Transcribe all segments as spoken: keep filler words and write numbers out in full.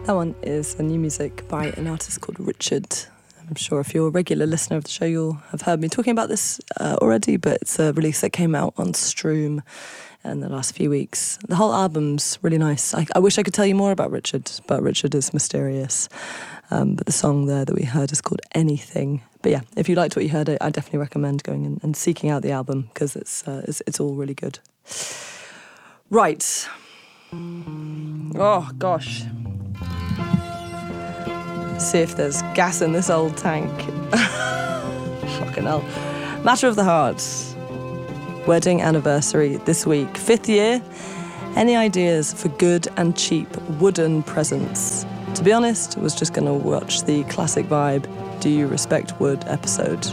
That one is a new music by an artist called Richard. I'm sure if you're a regular listener of the show, you'll have heard me talking about this uh, already, but it's a release that came out on Stroom in the last few weeks. The whole album's really nice. I, I wish I could tell you more about Richard, but Richard is mysterious. Um, but the song there that we heard is called Anything. But yeah, if you liked what you heard, I, I definitely recommend going and, and seeking out the album, because it's, uh, it's it's all really good. Right. Oh, gosh. See if there's gas in this old tank. Fucking hell. Matter of the Heart. Wedding anniversary this week. Fifth year. Any ideas for good and cheap wooden presents? To be honest, I was just going to watch the classic vibe Do You Respect Wood episode.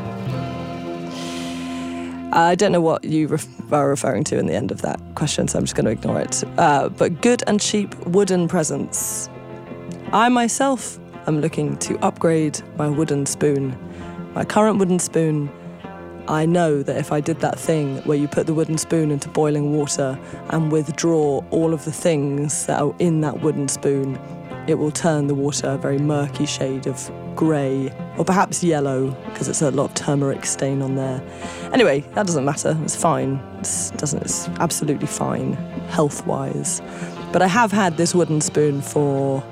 I don't know what you ref- are referring to in the end of that question, so I'm just going to ignore it. Uh, but good and cheap wooden presents. I myself am looking to upgrade my wooden spoon. My current wooden spoon, I know that if I did that thing where you put the wooden spoon into boiling water and withdraw all of the things that are in that wooden spoon, it will turn the water a very murky shade of grey, or perhaps yellow, because it's a lot of turmeric stain on there. Anyway, that doesn't matter. It's fine. It's, doesn't, it's absolutely fine, health-wise. But I have had this wooden spoon for...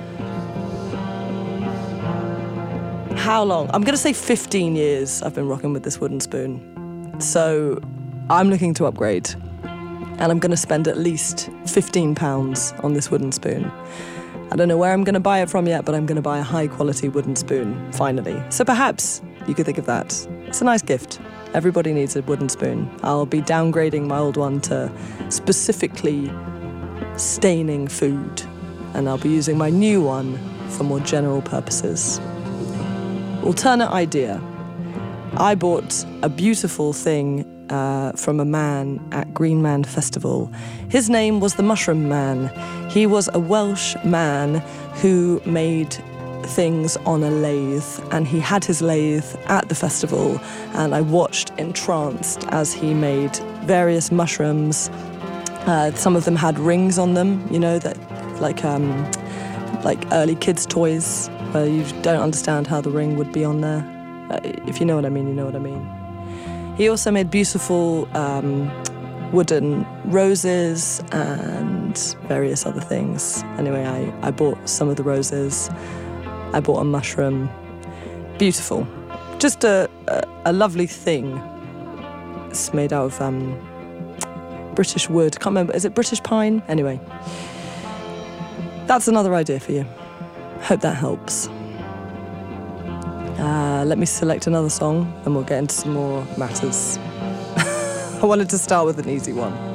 how long? I'm going to say fifteen years I've been rocking with this wooden spoon. So I'm looking to upgrade. And I'm going to spend at least fifteen pounds on this wooden spoon. I don't know where I'm going to buy it from yet, but I'm going to buy a high-quality wooden spoon, finally. So perhaps you could think of that. It's a nice gift. Everybody needs a wooden spoon. I'll be downgrading my old one to specifically staining food. And I'll be using my new one for more general purposes. Alternate idea. I bought a beautiful thing uh, from a man at Green Man Festival. His name was the Mushroom Man. He was a Welsh man who made things on a lathe, and he had his lathe at the festival, and I watched entranced as he made various mushrooms. Uh, some of them had rings on them, you know, that like um, like early kids' toys. Uh, you don't understand how the ring would be on there. Uh, if you know what I mean, you know what I mean. He also made beautiful um, wooden roses and various other things. Anyway, I, I bought some of the roses. I bought a mushroom. Beautiful. Just a, a, a lovely thing. It's made out of um, British wood. Can't remember, is it British pine? Anyway. That's another idea for you. Hope that helps. Uh, let me select another song and we'll get into some more matters. I wanted to start with an easy one.